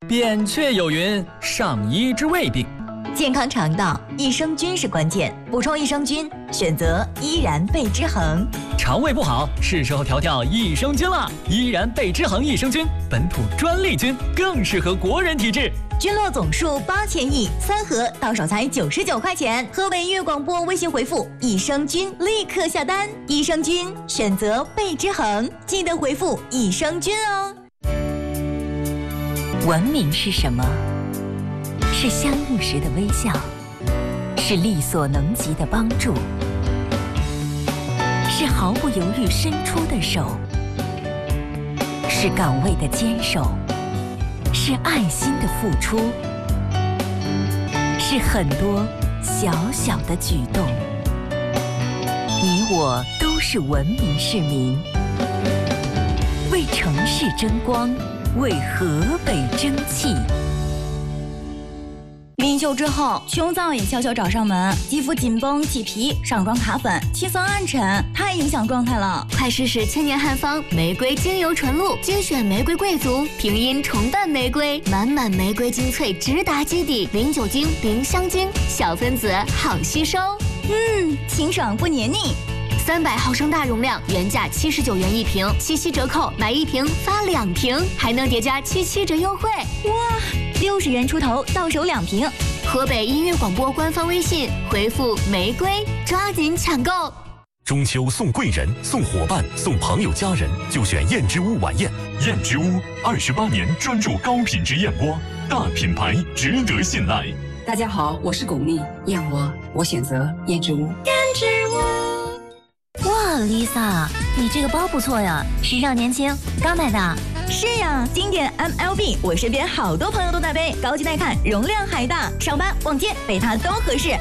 扁鹊有云：上医治未病。 健康肠道，益生菌是关键，补充益生菌，选择依然贝之恒。 肠胃不好，是时候调调益生菌了。依然贝之恒益生菌，本土专利菌，更适合国人体质。 菌落总数8000亿，3盒到手才99块钱。河北音乐广播微信回复益生菌，立刻下单。益生菌选择贝之恒，记得回复益生菌哦。 文明是什么？是相遇时的微笑，是力所能及的帮助，是毫不犹豫伸出的手，是岗位的坚守，是爱心的付出，是很多小小的举动。你我都是文明市民，为城市争光，为河北争气。 临休之后，胸燥也悄悄找上门，肌肤紧绷起皮，上妆卡粉，气色暗沉，太影响状态了。 快试试千年汉方玫瑰精油纯露，精选玫瑰贵族，平阴重瓣玫瑰，满满玫瑰精粹直达基底，零酒精，零香精，小分子好吸收。 清爽不黏腻。 300毫升大容量，原价79元一瓶，77折扣，买1瓶发2瓶，还能叠加77折优惠。 哇，60元出头到手2瓶。 河北音乐广播官方微信回复玫瑰，抓紧抢购。 中秋送贵人，送伙伴，送朋友家人，就选燕之屋晚宴。燕之屋28年专注高品质燕窝，大品牌值得信赖。 大家好，我是巩俐，燕窝我选择燕之屋。 燕之屋。 哇 ，Lisa， 你这个包不错呀，时尚年轻，刚买的。 是呀，经典 MLB， 我身边好多朋友都在背，高级耐看，容量还大，上班、逛街背它都合适。